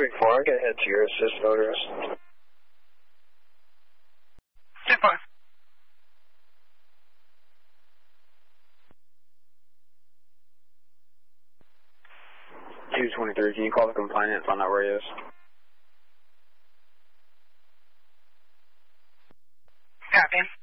234, I'm going to head to your assist motorist. 10-5. 223, can you call the compliance on that where he is? Copy.